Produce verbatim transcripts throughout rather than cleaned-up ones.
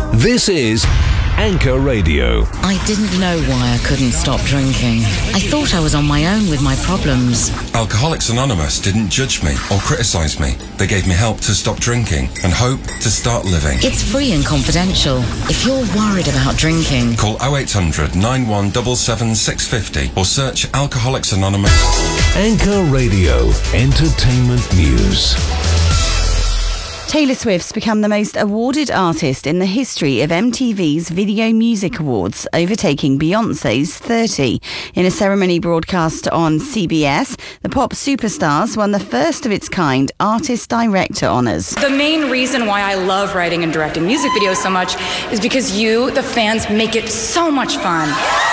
This is Anchor Radio. I didn't know why I couldn't stop drinking. I thought I was on my own with my problems. Alcoholics Anonymous didn't judge me or criticise me. They gave me help to stop drinking and hope to start living. It's free and confidential. If you're worried about drinking, call oh eight hundred, nine one seven seven, six five oh or search Alcoholics Anonymous. Anchor Radio, entertainment news. Taylor Swift's become the most awarded artist in the history of M T V's Video Music Awards, overtaking Beyoncé's thirty. In a ceremony broadcast on C B S, the pop superstars won the first of its kind Artist-Director honours. The main reason why I love writing and directing music videos so much is because you, the fans, make it so much fun.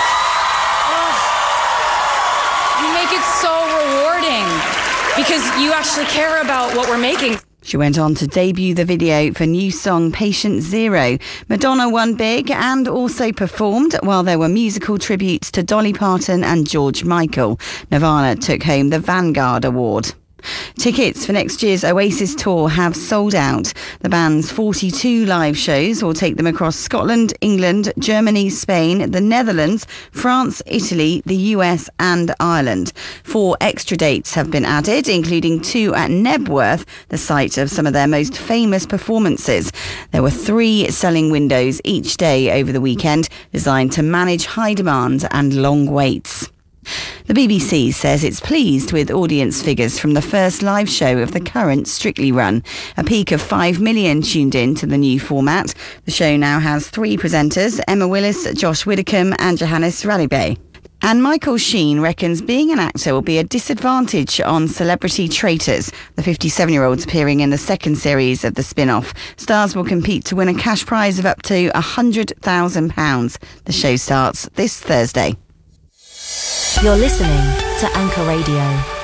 You make it so rewarding because you actually care about what we're making. She went on to debut the video for new song Patient Zero. Madonna won big and also performed, while there were musical tributes to Dolly Parton and George Michael. Nirvana took home the Vanguard Award. Tickets for next year's Oasis tour have sold out. The band's forty-two live shows will take them across Scotland, England, Germany, Spain, the Netherlands, France, Italy, the U S and Ireland. Four extra dates have been added, including two at Nebworth, the site of some of their most famous performances. There were three selling windows each day over the weekend, designed to manage high demand and long waits. The B B C says it's pleased with audience figures from the first live show of the current Strictly run. A peak of five million tuned in to the new format. The show now has three presenters, Emma Willis, Josh Widdicombe and Johannes Rallibe. And Michael Sheen reckons being an actor will be a disadvantage on Celebrity Traitors. The fifty-seven-year-old's appearing in the second series of the spin-off. Stars will compete to win a cash prize of up to one hundred thousand pounds. The show starts this Thursday. You're listening to Anchor Radio.